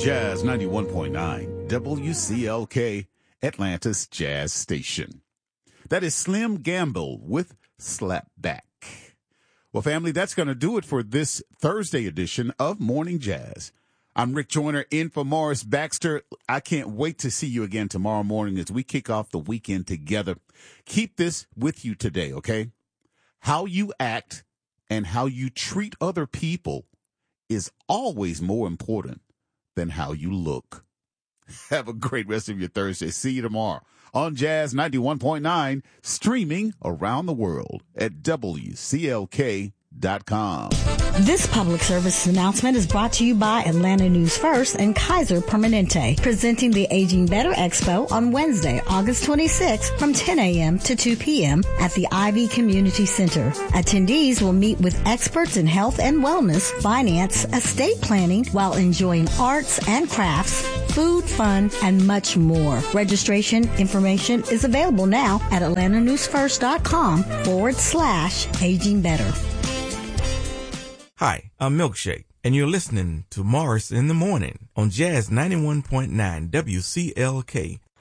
Jazz 91.9, WCLK, Atlanta's Jazz Station. That is Slim Gamble with Slapback. Well, family, that's going to do it for this Thursday edition of Morning Jazz. I'm Rick Joyner in for Morris Baxter. I can't wait to see you again tomorrow morning as we kick off the weekend together. Keep this with you today, okay? How you act and how you treat other people is always more important than how you look. Have a great rest of your Thursday. See you tomorrow on Jazz 91.9, streaming around the world at WCLK.com. This public service announcement is brought to you by Atlanta News First and Kaiser Permanente, presenting the Aging Better Expo on Wednesday, August 26th from 10 a.m. to 2 p.m. at the Ivy Community Center. Attendees will meet with experts in health and wellness, finance, estate planning, while enjoying arts and crafts, food, fun, and much more. Registration information is available now at atlantanewsfirst.com/aging better. Hi, I'm Milkshake, and you're listening to Morris in the Morning on Jazz 91.9 WCLK,